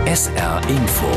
SR Info.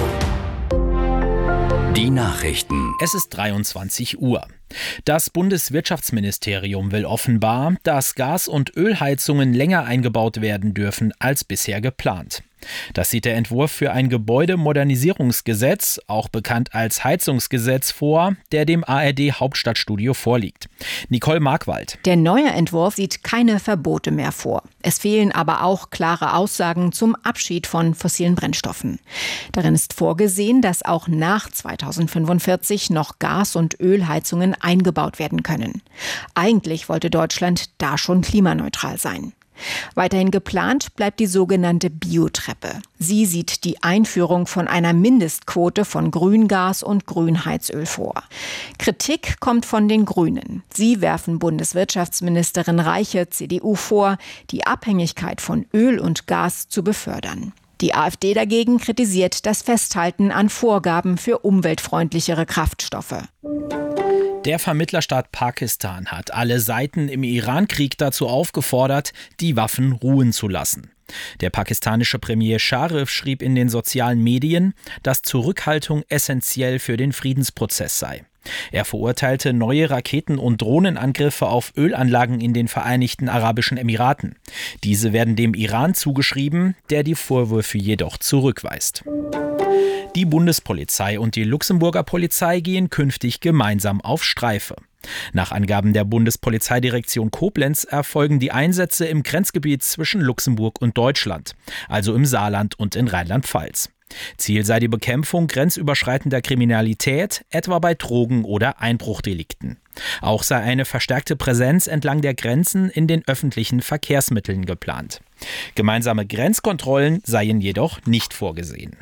Die Nachrichten. Es ist 23 Uhr. Das Bundeswirtschaftsministerium will offenbar, dass Gas- und Ölheizungen länger eingebaut werden dürfen als bisher geplant. Das sieht der Entwurf für ein Gebäudemodernisierungsgesetz, auch bekannt als Heizungsgesetz, vor, der dem ARD Hauptstadtstudio vorliegt. Nicole Markwald. Der neue Entwurf sieht keine Verbote mehr vor. Es fehlen aber auch klare Aussagen zum Abschied von fossilen Brennstoffen. Darin ist vorgesehen, dass auch nach 2045 noch Gas- und Ölheizungen eingebaut werden können. Eigentlich wollte Deutschland da schon klimaneutral sein. Weiterhin geplant bleibt die sogenannte Biotreppe. Sie sieht die Einführung von einer Mindestquote von Grüngas und Grünheizöl vor. Kritik kommt von den Grünen. Sie werfen Bundeswirtschaftsministerin Reiche, CDU, vor, die Abhängigkeit von Öl und Gas zu befördern. Die AfD dagegen kritisiert das Festhalten an Vorgaben für umweltfreundlichere Kraftstoffe. Der Vermittlerstaat Pakistan hat alle Seiten im Iran-Krieg dazu aufgefordert, die Waffen ruhen zu lassen. Der pakistanische Premier Scharif schrieb in den sozialen Medien, dass Zurückhaltung essentiell für den Friedensprozess sei. Er verurteilte neue Raketen- und Drohnenangriffe auf Ölanlagen in den Vereinigten Arabischen Emiraten. Diese werden dem Iran zugeschrieben, der die Vorwürfe jedoch zurückweist. Die Bundespolizei und die Luxemburger Polizei gehen künftig gemeinsam auf Streife. Nach Angaben der Bundespolizeidirektion Koblenz erfolgen die Einsätze im Grenzgebiet zwischen Luxemburg und Deutschland, also im Saarland und in Rheinland-Pfalz. Ziel sei die Bekämpfung grenzüberschreitender Kriminalität, etwa bei Drogen- oder Einbruchdelikten. Auch sei eine verstärkte Präsenz entlang der Grenzen in den öffentlichen Verkehrsmitteln geplant. Gemeinsame Grenzkontrollen seien jedoch nicht vorgesehen.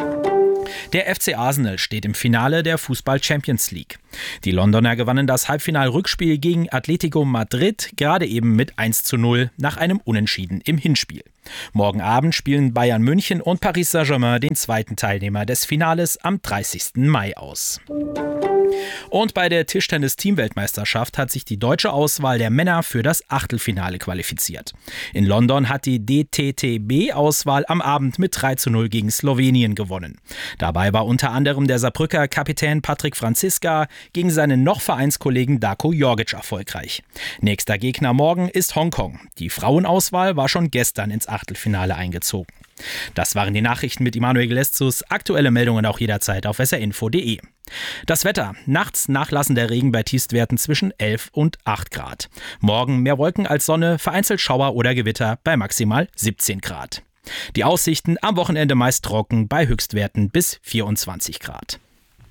Der FC Arsenal steht im Finale der Fußball-Champions League. Die Londoner gewannen das Halbfinal-Rückspiel gegen Atletico Madrid gerade eben mit 1:0 nach einem Unentschieden im Hinspiel. Morgen Abend spielen Bayern München und Paris Saint-Germain den zweiten Teilnehmer des Finales am 30. Mai aus. Und bei der Tischtennis-Teamweltmeisterschaft hat sich die deutsche Auswahl der Männer für das Achtelfinale qualifiziert. In London hat die DTTB-Auswahl am Abend mit 3:0 gegen Slowenien gewonnen. Dabei war unter anderem der Saarbrücker Kapitän Patrick Franziska gegen seinen noch Vereinskollegen Darko Jorgic erfolgreich. Nächster Gegner morgen ist Hongkong. Die Frauenauswahl war schon gestern ins Achtelfinale eingezogen. Das waren die Nachrichten mit Immanuel Gelestus. Aktuelle Meldungen auch jederzeit auf srinfo.de. Das Wetter. Nachts nachlassender Regen bei Tiefstwerten zwischen 11 und 8 Grad. Morgen mehr Wolken als Sonne, vereinzelt Schauer oder Gewitter bei maximal 17 Grad. Die Aussichten am Wochenende meist trocken bei Höchstwerten bis 24 Grad.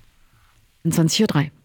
20:03 Uhr.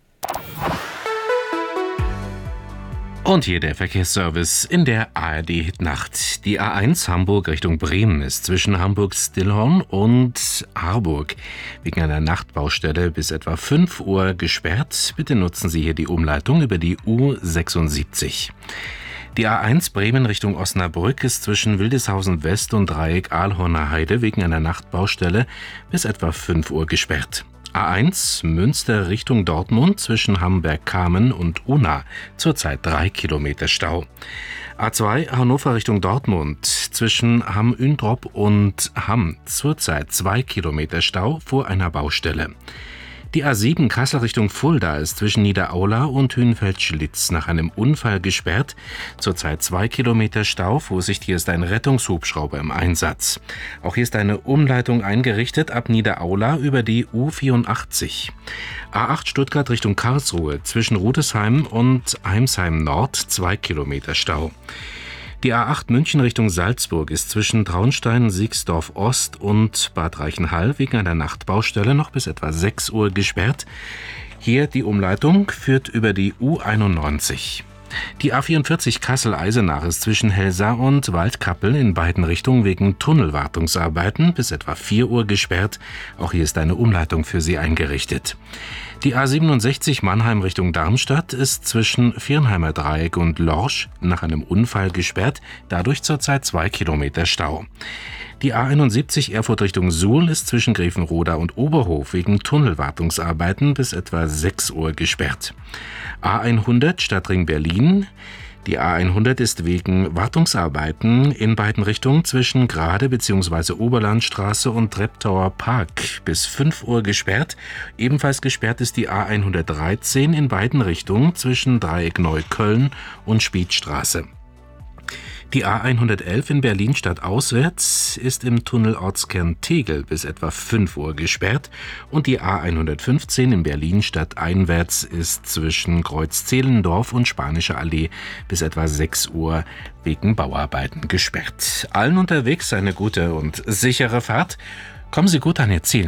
Und hier der Verkehrsservice in der ARD-Nacht. Die A1 Hamburg Richtung Bremen ist zwischen Hamburg-Stillhorn und Harburg wegen einer Nachtbaustelle bis etwa 5 Uhr gesperrt. Bitte nutzen Sie hier die Umleitung über die U76. Die A1 Bremen Richtung Osnabrück ist zwischen Wildeshausen West und Dreieck Aalhorner Heide wegen einer Nachtbaustelle bis etwa 5 Uhr gesperrt. A1 Münster Richtung Dortmund zwischen Hamberg-Kamen und Unna, zurzeit 3 Kilometer Stau. A2 Hannover Richtung Dortmund zwischen Hamm-Üntrop und Hamm, zurzeit 2 Kilometer Stau vor einer Baustelle. Die A7 Kassel Richtung Fulda ist zwischen Niederaula und Hünfeld-Schlitz nach einem Unfall gesperrt. Zurzeit 2 Kilometer Stau. Vorsicht, hier ist ein Rettungshubschrauber im Einsatz. Auch hier ist eine Umleitung eingerichtet ab Niederaula über die U84. A8 Stuttgart Richtung Karlsruhe zwischen Rudesheim und Heimsheim Nord 2 Kilometer Stau. Die A8 München Richtung Salzburg ist zwischen Traunstein, Siegsdorf Ost und Bad Reichenhall wegen einer Nachtbaustelle noch bis etwa 6 Uhr gesperrt. Hier die Umleitung führt über die U91. Die A44 Kassel-Eisenach ist zwischen Helsa und Waldkappel in beiden Richtungen wegen Tunnelwartungsarbeiten bis etwa 4 Uhr gesperrt. Auch hier ist eine Umleitung für Sie eingerichtet. Die A67 Mannheim Richtung Darmstadt ist zwischen Viernheimer Dreieck und Lorsch nach einem Unfall gesperrt, dadurch zurzeit 2 Kilometer Stau. Die A71 Erfurt Richtung Suhl ist zwischen Grevenroda und Oberhof wegen Tunnelwartungsarbeiten bis etwa 6 Uhr gesperrt. A100 Stadtring Berlin. Die A100 ist wegen Wartungsarbeiten in beiden Richtungen zwischen Grade bzw. Oberlandstraße und Treptower Park bis 5 Uhr gesperrt. Ebenfalls gesperrt ist die A113 in beiden Richtungen zwischen Dreieck Neukölln und Spiethstraße. Die A111 in Berlin stadtauswärts ist im Tunnel Ortskern Tegel bis etwa 5 Uhr gesperrt und die A115 in Berlin stadteinwärts ist zwischen Kreuz Zehlendorf und Spanische Allee bis etwa 6 Uhr wegen Bauarbeiten gesperrt. Allen unterwegs eine gute und sichere Fahrt. Kommen Sie gut an Ihr Ziel.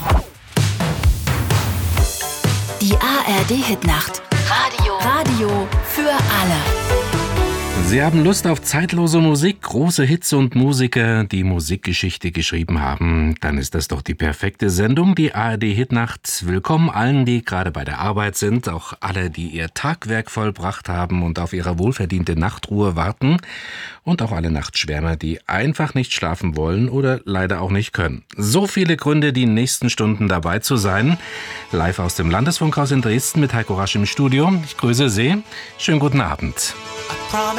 Die ARD-Hitnacht. Radio für alle. Sie haben Lust auf zeitlose Musik, große Hits und Musiker, die Musikgeschichte geschrieben haben? Dann ist das doch die perfekte Sendung, die ARD-Hitnacht. Willkommen allen, die gerade bei der Arbeit sind, auch alle, die ihr Tagwerk vollbracht haben und auf ihre wohlverdiente Nachtruhe warten. Und auch alle Nachtschwärmer, die einfach nicht schlafen wollen oder leider auch nicht können. So viele Gründe, die nächsten Stunden dabei zu sein. Live aus dem Landesfunkhaus in Dresden mit Heiko Rasch im Studio. Ich grüße Sie. Schönen guten Abend.